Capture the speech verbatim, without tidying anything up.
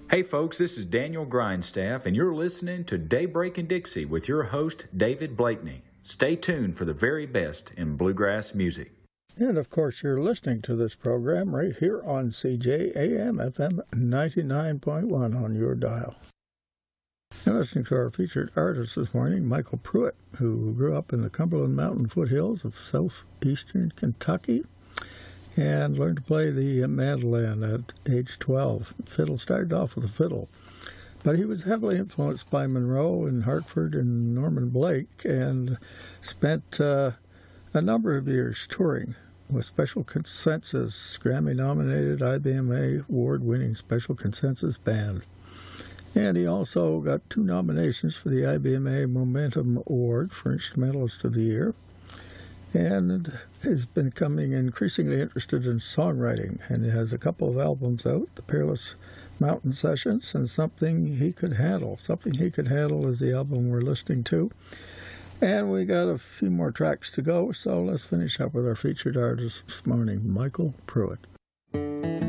Hey folks, this is Daniel Grindstaff, and you're listening to Daybreak in Dixie with your host, David Blakeney. Stay tuned for the very best in bluegrass music. And of course, you're listening to this program right here on C J A M F M ninety-nine point one on your dial. And listening to our featured artist this morning, Michael Pruitt, who grew up in the Cumberland Mountain foothills of southeastern Kentucky and learned to play the mandolin at age twelve. Fiddle started off with a fiddle. But he was heavily influenced by Monroe and Hartford and Norman Blake and spent uh, a number of years touring with Special Consensus, Grammy-nominated I B M A award-winning Special Consensus Band. And he also got two nominations for the I B M A Momentum Award for Instrumentalist of the Year, and has been becoming increasingly interested in songwriting, and he has a couple of albums out, The Peerless Mountain Sessions and Something He Could Handle. Something He Could Handle is the album we're listening to. And we got a few more tracks to go, so let's finish up with our featured artist this morning, Michael Pruitt.